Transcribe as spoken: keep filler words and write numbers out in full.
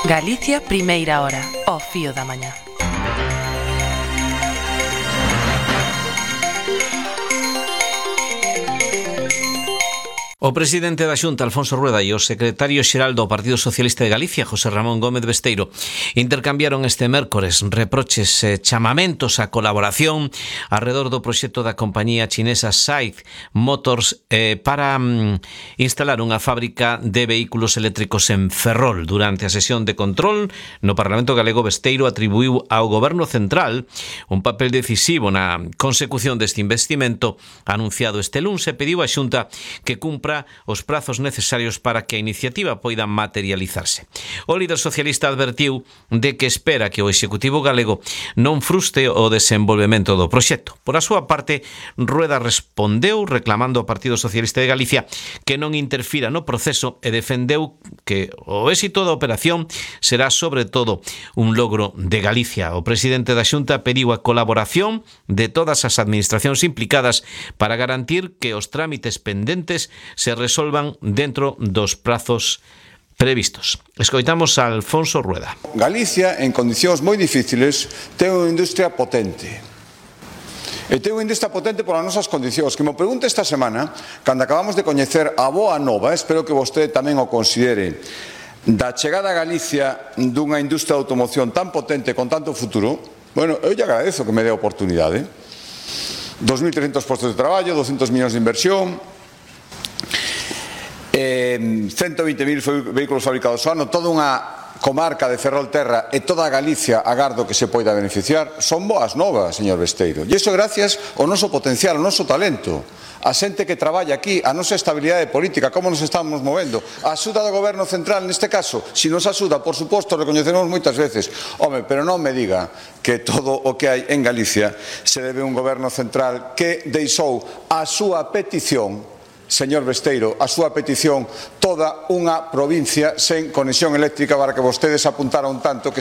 Galicia, primeira hora, ao fío da mañá. O presidente da Xunta, Alfonso Rueda, e o secretario xeral do Partido Socialista de Galicia, José Ramón Gómez Besteiro, intercambiaron este mércores reproches e chamamentos á colaboración arredor do proxecto da compañía chinesa Scythe Motors eh, para mm, instalar unha fábrica de vehículos eléctricos en Ferrol. Durante a sesión de control no Parlamento galego, Besteiro atribuiu ao Goberno Central un papel decisivo na consecución deste investimento anunciado este luns e pediu á Xunta que cumpra os prazos necesarios para que a iniciativa poida materializarse. O líder socialista advertiu de que espera que o Executivo galego non frustre o desenvolvemento do proxecto. Por a súa parte, Rueda respondeu reclamando ao Partido Socialista de Galicia que non interfira no proceso e defendeu que o éxito da operación será sobre todo un logro de Galicia. O presidente da Xunta pediu a colaboración de todas as administracións implicadas para garantir que os trámites pendentes se resolvan dentro dos prazos previstos. Escoitamos a Alfonso Rueda. Galicia, en condicións moi difíciles, ten unha industria potente. E ten unha industria potente polas nosas condicións. Que me pregunte esta semana, cando acabamos de coñecer a boa nova, espero que vostede tamén o considere, da chegada a Galicia dunha industria de automoción tan potente, con tanto futuro, bueno, eu lle agradezo que me dé a oportunidade. dos mil trescentos postos de traballo, doscientos millóns de inversión, Eh, ciento veinte mil vehículos fabricados ao ano, toda unha comarca de Ferrolterra e toda a Galicia agardo que se poida beneficiar. Son boas novas, señor Besteiro, e iso gracias ao noso potencial, ao noso talento, a xente que traballa aquí, a nosa estabilidade política, como nos estamos movendo, a axuda do Goberno Central neste caso. Se nos axuda, por suposto, recoñecemos moitas veces. Home, pero non me diga que todo o que hai en Galicia se debe a un Goberno Central que deixou a súa petición, señor Besteiro, a súa petición, toda unha provincia sen conexión eléctrica, para que vostedes apuntaron tanto que